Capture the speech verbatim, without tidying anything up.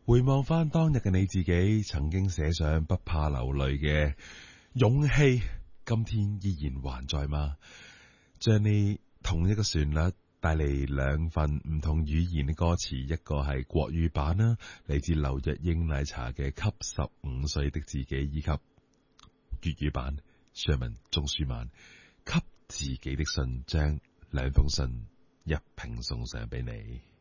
回望翻當日嘅你自己，曾經寫上不怕流淚嘅勇氣，今天依然還在嗎？將你同一個旋律帶嚟兩份唔同語言嘅歌詞，一個係國語版啦，嚟自劉若英奶茶嘅《給十五歲的自己》，以及粵語版上文鍾舒漫《給自己的信》，將兩封信一併送上俾你。